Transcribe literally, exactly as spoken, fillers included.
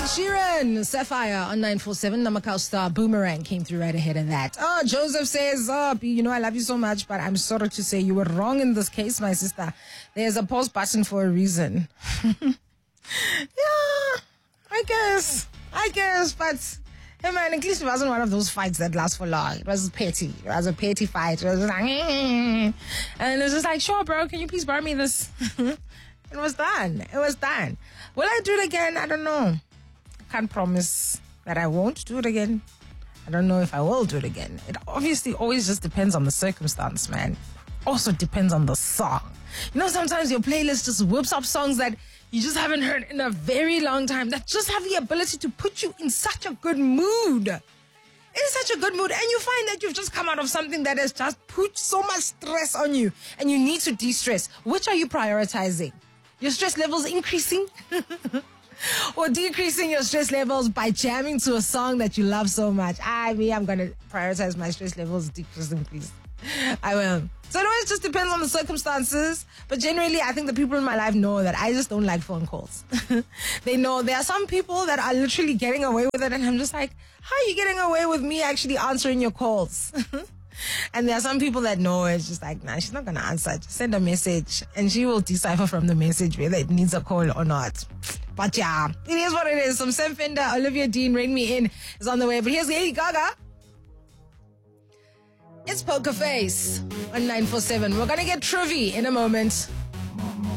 Sheeran, Sapphire on nine four seven. Namakau Star Boomerang came through right ahead of that. Oh, Joseph says, oh, B, you know, I love you so much, but I'm sorry to say you were wrong in this case, my sister. There's a pause button for a reason. Yeah, I guess. I guess, but hey man, at least it wasn't one of those fights that last for long. It was petty. It was a petty fight. It was just like, and it was just like, sure, bro, can you please borrow me this? It was done. It was done. Will I do it again? I don't know. I can't promise that I won't do it again. I don't know if I will do it again. It obviously always just depends on the circumstance, man. Also depends on the song. You know, sometimes your playlist just whips up songs that you just haven't heard in a very long time that just have the ability to put you in such a good mood. In such a good mood. And you find that you've just come out of something that has just put so much stress on you and you need to de-stress. Which are you prioritizing? Your stress levels increasing? Or decreasing your stress levels by jamming to a song that you love so much? I mean, I'm going to prioritize my stress levels decreasing, please. I will. So it always just depends on the circumstances. But generally, I think the people in my life know that I just don't like phone calls. They know there are some people that are literally getting away with it. And I'm just like, how are you getting away with me actually answering your calls? And there are some people that know it's just like, nah, she's not going to answer. Just send a message and she will decipher from the message whether it needs a call or not. But yeah, it is what it is. Some Sam Fender, Olivia Dean, Rain Me In is on the way. But here's Lady Gaga. It's Poker Face on nine four seven. We're going to get Trivy in a moment.